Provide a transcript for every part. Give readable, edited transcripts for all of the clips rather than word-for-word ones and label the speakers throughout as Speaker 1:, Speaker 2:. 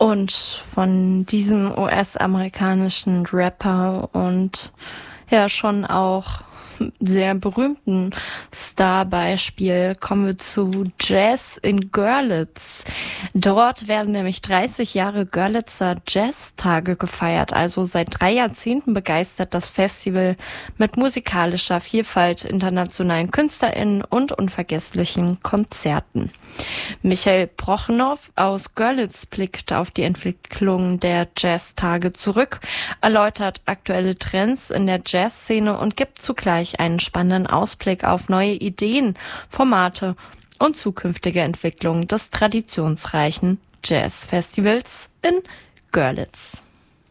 Speaker 1: Und von diesem US-amerikanischen Rapper und ja schon auch sehr berühmten Starbeispiel kommen wir zu Jazz in Görlitz. Dort werden nämlich 30 Jahre Görlitzer Jazztage gefeiert. Also seit 3 Jahrzehnten begeistert das Festival mit musikalischer Vielfalt, internationalen KünstlerInnen und unvergesslichen Konzerten. Michael Prochnow aus Görlitz blickt auf die Entwicklung der Jazztage zurück, erläutert aktuelle Trends in der Jazzszene und gibt zugleich einen spannenden Ausblick auf neue Ideen, Formate und zukünftige Entwicklung des traditionsreichen Jazzfestivals in Görlitz.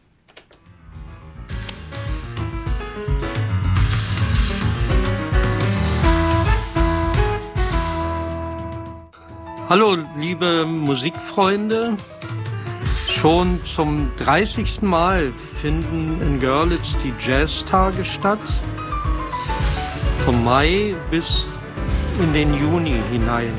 Speaker 2: Hallo liebe Musikfreunde, schon zum 30. Mal finden in Görlitz die Jazztage statt, vom Mai bis in den Juni hinein.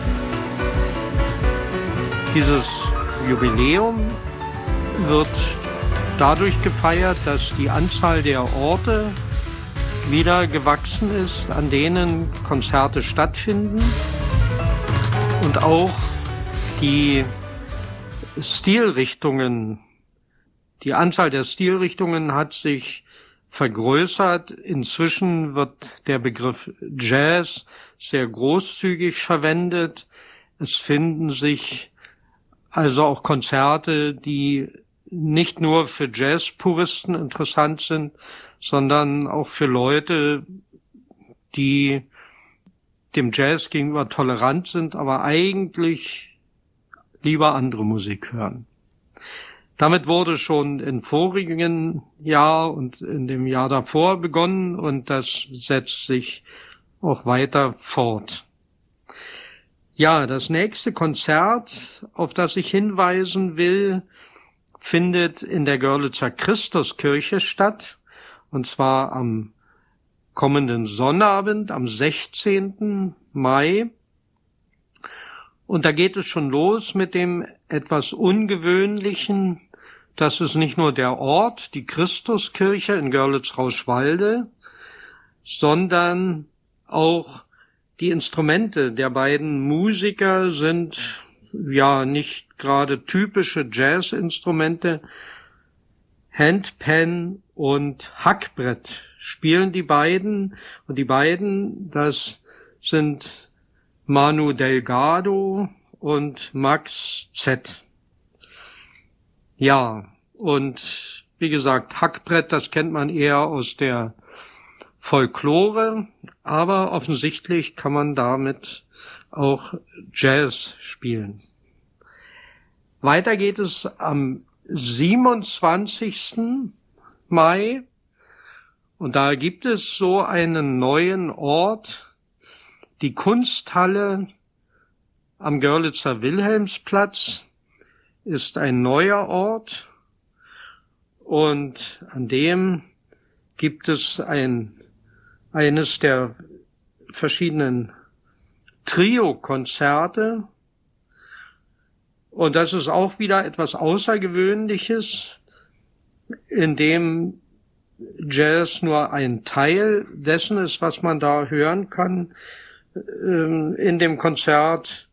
Speaker 2: Dieses Jubiläum wird dadurch gefeiert, dass die Anzahl der Orte wieder gewachsen ist, an denen Konzerte stattfinden. Und auch die Stilrichtungen, die Anzahl der Stilrichtungen hat sich vergrößert. Inzwischen wird der Begriff Jazz sehr großzügig verwendet. Es finden sich also auch Konzerte, die nicht nur für Jazzpuristen interessant sind, sondern auch für Leute, die dem Jazz gegenüber tolerant sind, aber eigentlich lieber andere Musik hören. Damit wurde schon im vorigen Jahr und in dem Jahr davor begonnen und das setzt sich auch weiter fort. Ja, das nächste Konzert, auf das ich hinweisen will, findet in der Görlitzer Christuskirche statt, und zwar am kommenden Sonnabend, am 16. Mai. Und da geht es schon los mit dem etwas Ungewöhnlichen. Das ist nicht nur der Ort, die Christuskirche in Görlitz-Rauschwalde, sondern auch die Instrumente der beiden Musiker sind ja nicht gerade typische Jazzinstrumente. Handpan und Hackbrett spielen die beiden. Und die beiden, das sind Manu Delgado und Max Z. Ja, und wie gesagt, Hackbrett, das kennt man eher aus der Folklore, aber offensichtlich kann man damit auch Jazz spielen. Weiter geht es am 27. Mai und da gibt es so einen neuen Ort, die Kunsthalle am Görlitzer Wilhelmsplatz ist ein neuer Ort und an dem gibt es eines der verschiedenen Trio-Konzerte. Und das ist auch wieder etwas Außergewöhnliches, in dem Jazz nur ein Teil dessen ist, was man da hören kann. In dem Konzert